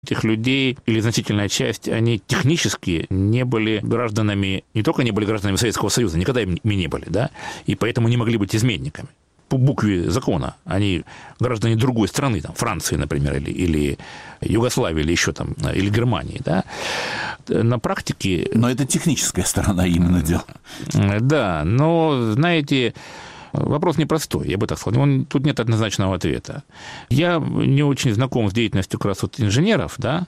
этих людей, или значительная часть, они технически не были гражданами, не только не были гражданами Советского Союза, никогда ими не были, да, и поэтому не могли быть изменниками. По букве закона они граждане другой страны, там, Франции, например, или Югославии, или еще там, или Германии, да. На практике... Но это техническая сторона именно дела. Да, но, знаете, вопрос непростой, я бы так сказал. Тут нет однозначного ответа. Я не очень знаком с деятельностью как раз вот инженеров, да,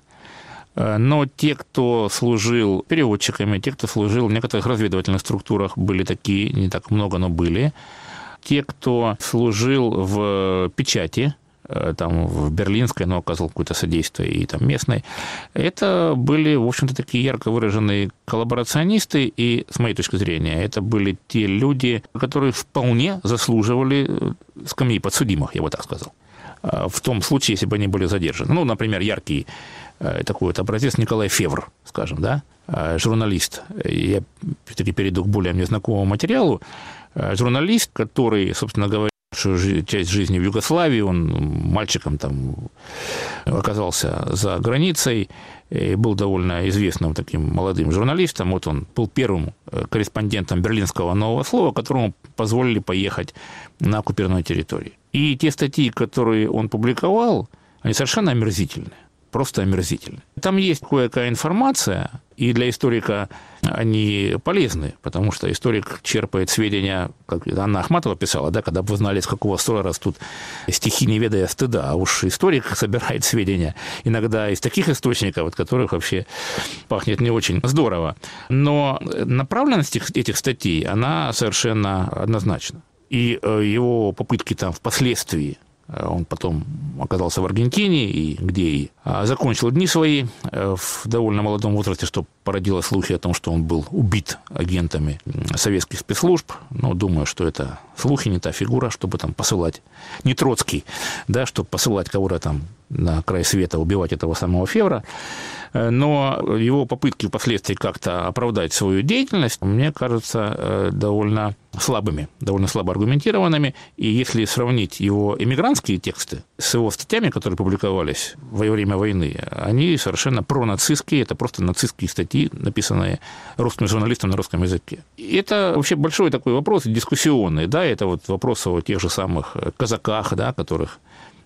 но те, кто служил переводчиками, те, кто служил в некоторых разведывательных структурах, были такие, не так много, но были. Те, кто служил в печати, там, в берлинской, но оказывал какое-то содействие, и там местной, это были, в общем-то, такие ярко выраженные коллаборационисты, и, с моей точки зрения, это были те люди, которые вполне заслуживали скамьи подсудимых, я бы так сказал, в том случае, если бы они были задержаны. Ну, например, яркий такой вот образец Николай Февр, скажем, да, журналист. Я все-таки перейду к более мне знакомому материалу. Журналист, который, собственно говоря, часть жизни в Югославии, он мальчиком там оказался за границей, и был довольно известным таким молодым журналистом. Вот он был первым корреспондентом берлинского «Нового слова», которому позволили поехать на оккупированную территорию. И те статьи, которые он публиковал, они совершенно омерзительные. Просто омерзительны. Там есть кое-какая информация, и для историка они полезны, потому что историк черпает сведения, как Анна Ахматова писала, да, когда бы вы знали, с какого строя растут стихи, не ведая стыда, а уж историк собирает сведения иногда из таких источников, от которых вообще пахнет не очень здорово. Но направленность этих статей, она совершенно однозначна. И его попытки там впоследствии, он потом оказался в Аргентине, и где и закончил дни свои в довольно молодом возрасте, что породило слухи о том, что он был убит агентами советских спецслужб. Но думаю, что это слухи, не та фигура, чтобы там посылать, не Троцкий, да, чтобы посылать кого-то там на край света, убивать этого самого Февра. Но его попытки впоследствии как-то оправдать свою деятельность, мне кажется, довольно слабыми, довольно слабо аргументированными. И если сравнить его эмигрантские тексты с его статьями, которые публиковались во время войны, они совершенно пронацистские, это просто нацистские статьи, написанные русским журналистом на русском языке. И это вообще большой такой вопрос, дискуссионный, да, это вот вопрос о тех же самых казаках, да, которых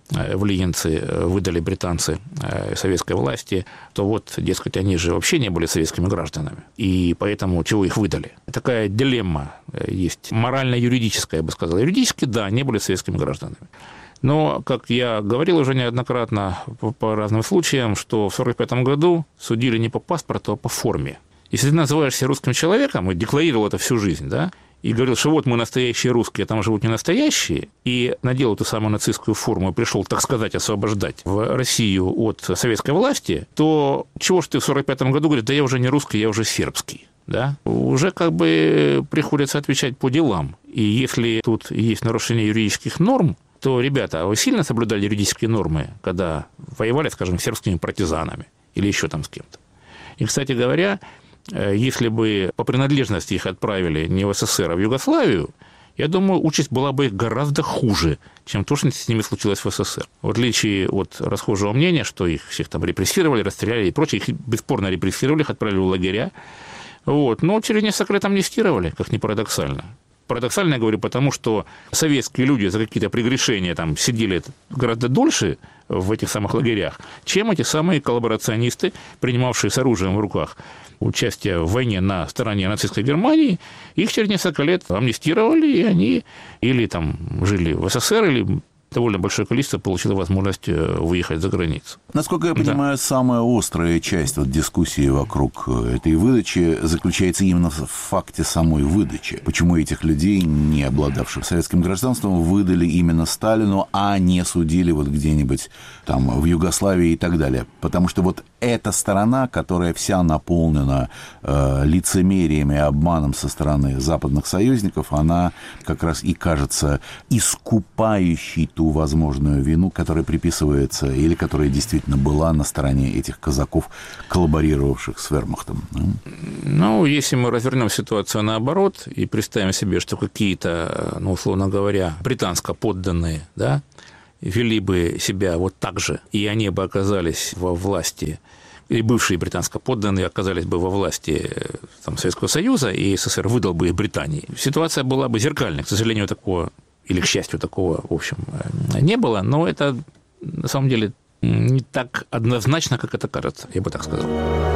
в Лиенце выдали британцы советской власти, то вот, дескать, они же вообще не были советскими гражданами, и поэтому чего их выдали? Такая дилемма есть, морально-юридическая, я бы сказал. Юридически, да, не были советскими гражданами. Но, как я говорил уже неоднократно по разным случаям, что в 1945 году судили не по паспорту, а по форме. Если ты называешься русским человеком и декларировал это всю жизнь, да, и говорил, что вот мы настоящие русские, а там живут не настоящие, и надел эту самую нацистскую форму и пришел, так сказать, освобождать в Россию от советской власти, то чего ж ты в 1945 году говоришь, да я уже не русский, я уже сербский, да? Уже как бы приходится отвечать по делам. И если тут есть нарушение юридических норм, то, ребята, вы сильно соблюдали юридические нормы, когда воевали, скажем, с сербскими партизанами или еще там с кем-то? И, кстати говоря, если бы по принадлежности их отправили не в СССР, а в Югославию, я думаю, участь была бы гораздо хуже, чем то, что с ними случилось в СССР. В отличие от расхожего мнения, что их всех там репрессировали, расстреляли и прочее, их бесспорно репрессировали, их отправили в лагеря. Вот. Но через несколько лет амнистировали, как ни парадоксально. Парадоксально я говорю, потому что советские люди за какие-то прегрешения там сидели гораздо дольше в этих самых лагерях, чем эти самые коллаборационисты, принимавшие с оружием в руках участие в войне на стороне нацистской Германии. Их через несколько лет амнистировали, и они или там жили в СССР, или довольно большое количество получило возможность выехать за границу. Насколько я понимаю, самая острая часть вот дискуссии вокруг этой выдачи заключается именно в факте самой выдачи. Почему этих людей, не обладавших советским гражданством, выдали именно Сталину, а не судили вот где-нибудь там в Югославии и так далее. Потому что вот эта сторона, которая вся наполнена лицемерием и обманом со стороны западных союзников, она как раз и кажется искупающей ту возможную вину, которая приписывается или которая действительно была на стороне этих казаков, коллаборировавших с вермахтом. Ну, если мы развернем ситуацию наоборот и представим себе, что какие-то, ну, условно говоря, британско подданные, да, вели бы себя вот так же, и они бы оказались во власти, и бывшие британско подданные оказались бы во власти Советского Союза, и СССР выдал бы их Британии, ситуация была бы зеркальной. К сожалению, такого, или к счастью, такого, в общем, не было, но это, на самом деле, не так однозначно, как это кажется, я бы так сказал.